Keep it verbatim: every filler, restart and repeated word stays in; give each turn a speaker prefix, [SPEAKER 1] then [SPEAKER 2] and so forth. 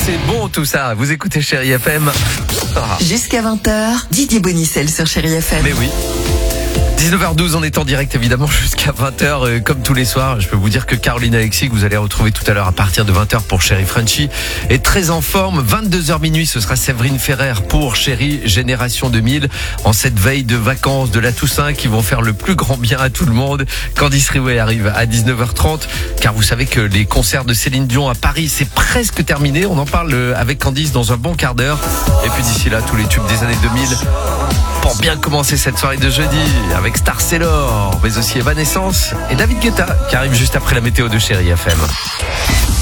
[SPEAKER 1] c'est bon tout ça. Vous écoutez Chérie F M. Ah.
[SPEAKER 2] Jusqu'à vingt heures, Didier Bonicel sur Chérie F M.
[SPEAKER 1] Mais oui. dix-neuf heures douze, on est en direct évidemment jusqu'à vingt heures euh, comme tous les soirs. Je peux vous dire que Caroline Alexis, que vous allez retrouver tout à l'heure à partir de vingt heures pour Chérie Frenchy, est très en forme. vingt-deux heures minuit, ce sera Séverine Ferrer pour Chérie Génération deux mille. En cette veille de vacances de la Toussaint qui vont faire le plus grand bien à tout le monde. Candice Riouet arrive à dix-neuf heures trente car vous savez que les concerts de Céline Dion à Paris, c'est presque terminé. On en parle avec Candice dans un bon quart d'heure. Et puis d'ici là, tous les tubes des années deux mille pour bien commencer cette soirée de jeudi avec Star Sailor, mais aussi Evanescence et David Guetta qui arrive juste après la météo de Chérie F M.